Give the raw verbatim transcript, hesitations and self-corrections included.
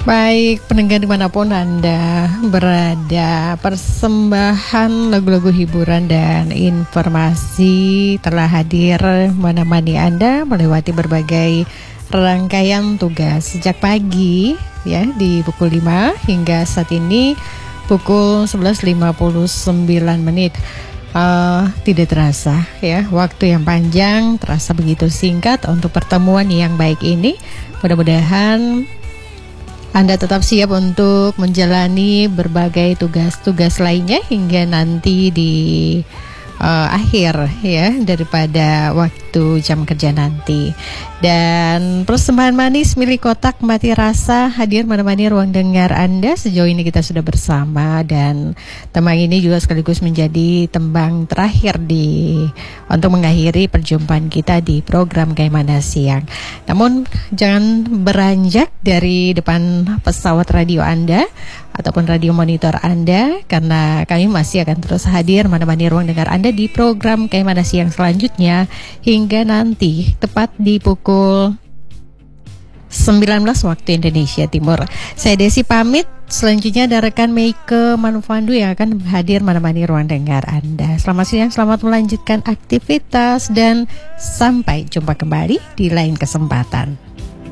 Baik, pendengar dimanapun Anda berada, persembahan lagu-lagu hiburan dan informasi telah hadir menemani Anda melewati berbagai rangkaian tugas sejak pagi ya di pukul lima hingga saat ini pukul sebelas lima puluh sembilan menit. Uh, tidak terasa ya, waktu yang panjang terasa begitu singkat untuk pertemuan yang baik ini. Mudah-mudahan Anda tetap siap untuk menjalani berbagai tugas-tugas lainnya hingga nanti di uh, akhir ya daripada waktu jam kerja nanti. Dan persembahan manis milik Kotak Mati Rasa hadir menemani ruang dengar Anda. Sejauh ini kita sudah bersama dan tembang ini juga sekaligus menjadi tembang terakhir di untuk mengakhiri perjumpaan kita di program Kaimana Siang. Namun jangan beranjak dari depan pesawat radio Anda ataupun radio monitor Anda, karena kami masih akan terus hadir menemani ruang dengar Anda di program Kaimana Siang selanjutnya hingga nanti tepat di pukul sembilan belas waktu Indonesia Timur. Saya Desi pamit. Selanjutnya ada rekan Meike Manufandu yang akan hadir menemani ruang dengar Anda. Selamat siang, selamat melanjutkan aktivitas dan sampai jumpa kembali di lain kesempatan.